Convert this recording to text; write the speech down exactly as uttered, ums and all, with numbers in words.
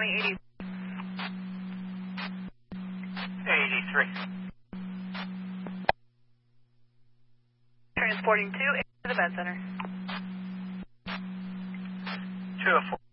eighty. eighty-three. Transporting two to the med center. two oh four.